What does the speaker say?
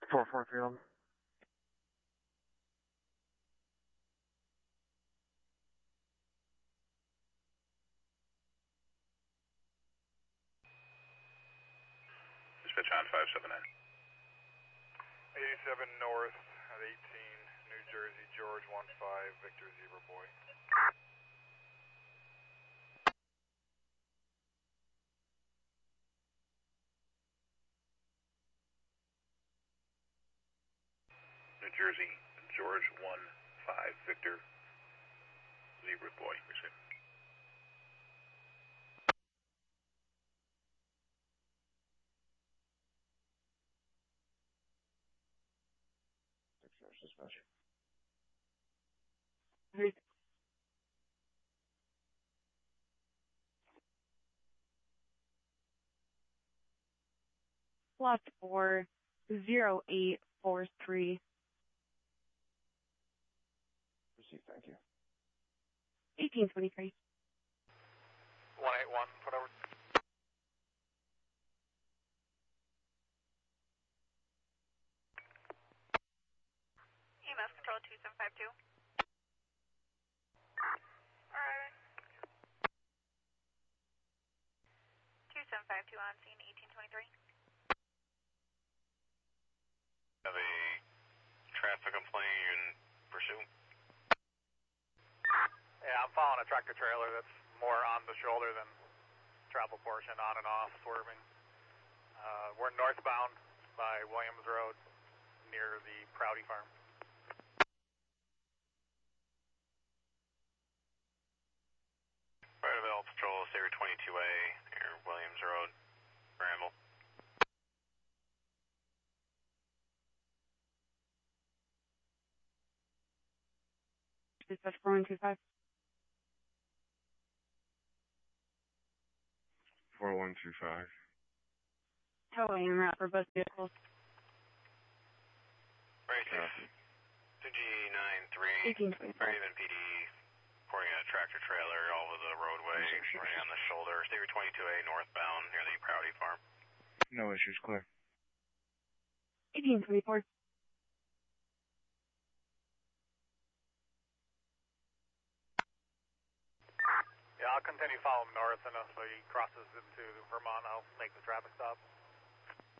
443 on. Dispatch on 579. 87 north at 18, New Jersey, George 15, Victor Zebra Boy. New Jersey, George 15, Victor Zebra Boy. Receive. Dispatch. Plus 40843. Receive, thank you. 1823. 181, put over. EMS control 2752. Alright. 2752 on scene 1823. Have a traffic complaint in pursuit. Yeah, I'm following a tractor trailer that's more on the shoulder than travel portion, on and off, swerving. We're northbound by Williams Road near the Prouty Farm. Right Avail Patrol, Sabre 22A, near Williams Road, Bramble. Dispatch 4125. 4125. Towing en route for both vehicles. Right, 2G93, 1825. Fairhaven PD, reporting a tractor trailer all over the roadway, running on the shoulder, Sabre 22A northbound near the Prouty Farm. No issues, clear. 1824. Yeah, I'll continue following north, and if he crosses into Vermont, I'll make the traffic stop.